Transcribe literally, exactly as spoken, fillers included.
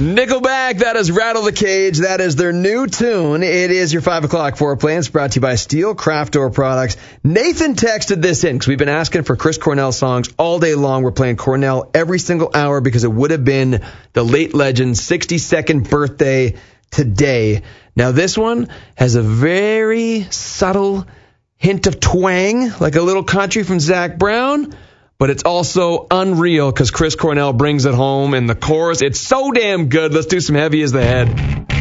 Nickelback, that is Rattle the Cage. That is their new tune. It is your five o'clock foreplay. It's brought to you by Steel Craft Door Products. Nathan texted this in because we've been asking for Chris Cornell songs all day long. We're playing Cornell every single hour because it would have been the late legend's sixty-second birthday today. Now, this one has a very subtle hint of twang, like a little country from Zac Brown. But it's also unreal because Chris Cornell brings it home in the chorus. It's so damn good. Let's do some Heavy as the Head.